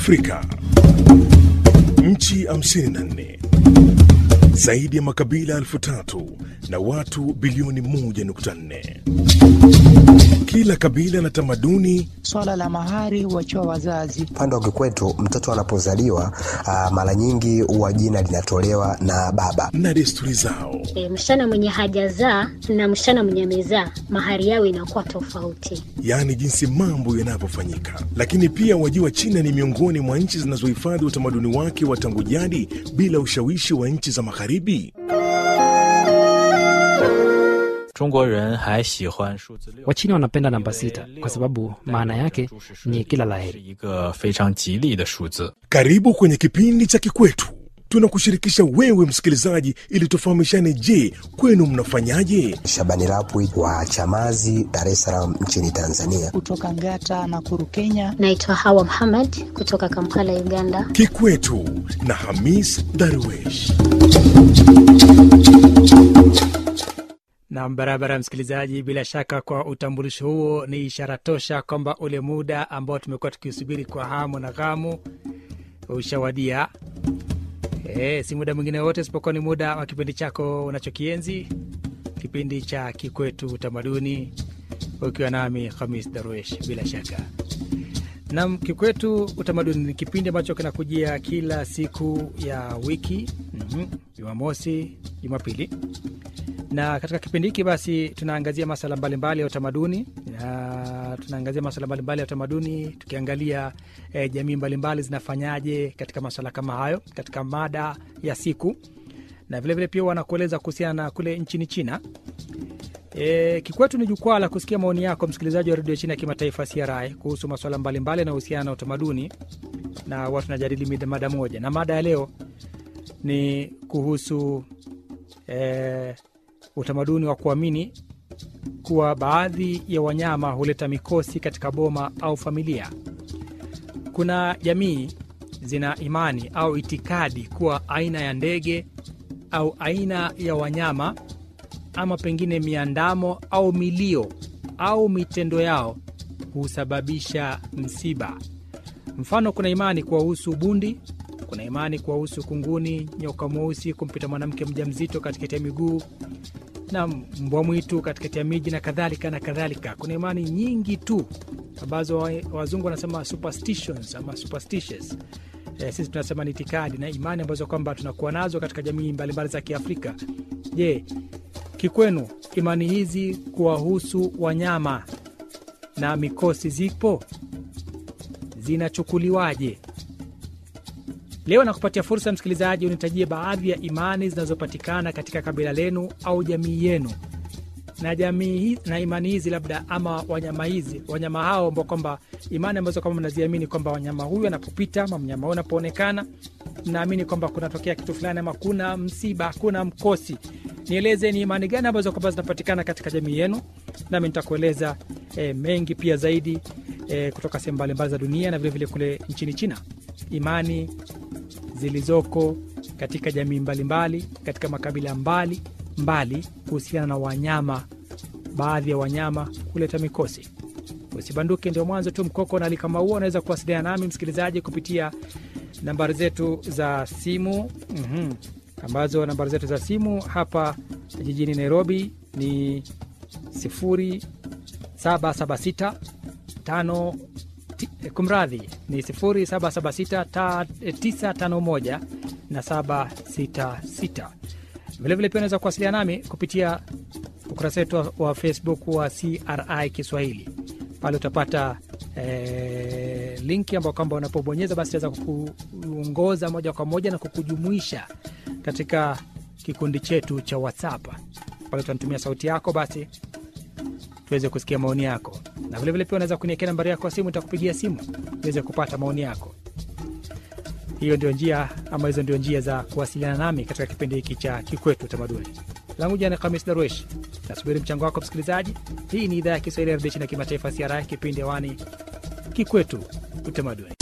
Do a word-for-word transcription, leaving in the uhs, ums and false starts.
Afrika. Nchi hamsini na nne. Zaidi ya makabila elfu tatu na watu bilioni moja nukta nne. Kila kabila na tamaduni. Swala la mahari huachiwa wazazi. Upande wa kwetu mtoto anapozaliwa uh, mara nyingi huwa jina linatolewa na baba. Na desturi zao. E, msichana mwenye hajazaa na msichana mwenye amezaa mahari yao inakuwa tofauti. Yaani jinsi mambo yanavyofanyika. Lakini pia wajua China ni miongoni mwa nchi zinazohifadhi utamaduni wake wa tangu jadi bila ushawishi wa nchi za magharibi. Wachina wanapenda namba sita kwa sababu maana yake ni kila laheri. Karibu kwenye kipindi cha Kikwetu. Tunakushirikisha wewe msikilizaji ili tufahamishane, je, kwenu mnafanyaje? Shabani Rapwi wa Chamazi, Dar es Salaam nchini Tanzania. Kutoka Ngata na Kuru, Kenya. Naitwa Hawa Muhammad kutoka Kampala, Uganda. Kikwetu na Hamis Darwesh. Na barabara msikilizaji, bila shaka kwa utambulisho huo ni ishara tosha kwamba ule muda ambao tumekuwa tukisubiri kwa hamu na ghamu ushawadia. Eh, si muda mwingine wote isipokuwa ni muda wa kipindi chako unachokienzi, kipindi cha Kikwetu Utamaduni, ukiwa nami Hamis Darwesh bila shaka. Na Kikwetu Utamaduni ni kipindi ambacho kinakujia kila siku ya wiki, mhm, Jumamosi, Jumapili. Na katika kipindi hiki basi tunaangazia masuala mbalimbali ya utamaduni. Na tunaangazia masuala mbalimbali ya utamaduni tukiangalia eh, jamii mbalimbali zinafanyaje katika masuala kama hayo katika mada ya siku. Na vile vile pia wanakueleza kuhusiana na kule nchini China. E, Kikwetu ni jukwaa la kusikia maoni yako msikilizaji wa Radio China ya Kimataifa C R I kuhusu masuala mbalimbali yanayohusiana na utamaduni, na watu tunajadili mada moja. Na mada ya leo ni kuhusu eh, utamaduni wa kuamini kuwa baadhi ya wanyama huleta mikosi katika boma au familia. Kuna jamii zina imani au itikadi kuwa aina ya ndege au aina ya wanyama ama pengine miandamo au milio au mitendo yao husababisha msiba. Mfano, kuna imani kuhusu bundi, kuna imani kuhusu kunguni, nyoka mweusi kumpita mwanamke mjamzito katikati ya miguu, na mbwa mwitu katikati ya miji na kadhalika na kadhalika. Kuna imani nyingi tu ambazo wazungu wanasema superstitions ama superstitious. E, sisi tunasema ni itikadi na imani ambazo kwamba tunakuwa nazo katika jamii mbalimbali za Kiafrika. Je, kikwenu imani hizi kuwahusu wanyama na mikosi zipo? Zinachukuliwaje? Leo nakupatia fursa msikilizaji unitajie baadhi ya imani zinazopatikana katika kabila lenu au jamii yenu. Na jamii na imani hizi labda ama wanyama hizi, wanyama hao ambao kwamba imani ambazo kama mnaziamini kwamba wanyama huyu anapopita ama mnyama huyu anapoonekana mnaamini kwamba kunatokea kitu fulani ama kuna msiba, kuna mkosi. Nieleze ni imani gani ambazo kwamba zinapatikana katika jamii yenu, nami nitakueleza e, mengi pia zaidi e, kutoka sehemu mbalimbali za dunia na vile vile kule nchini China. Imani zilizoko katika jamii mbalimbali, katika makabila mbali mbali kuhusiana na wanyama, baadhi ya wanyama kuleta mikosi. Usibanduke, ndio mwanzo tu mkoko, na kama huo unaweza kuwasiliana nami msikilizaji kupitia nambari zetu za simu. Mhm. Ambazo nambari zetu za simu hapa jijini Nairobi ni sifuri saba saba sita tano kumradhi ni sifuri saba saba sita tisa tano moja na saba sita sita. Vile vile pia unaweza kuwasiliana nami kupitia ukurasa wetu wa Facebook wa C R I Kiswahili. Pale utapata e, linki ambayo kwamba unapobonyeza basi itaweza kukuongoza moja kwa moja na kukujumuisha katika kikundi chetu cha WhatsApp. Pale utanitumia sauti yako basi tuweze kusikia maoni yako. Na vile vile pia unaweza kuniekea nambari yako ya simu, nitakupigia simu uweze kupata maoni yako. Hiyo ndio njia ama hizo ndio njia za kuwasiliana nami katika kipindi hiki cha Kikwetu Utamaduni. Langu jina ni Hamis Darwesh. Nasubiri mchango wako msikilizaji. Hii ni idhaa ya Kiswahili ya Radio China Kimataifa C R I, kipindi hewani Kikwetu Utamaduni.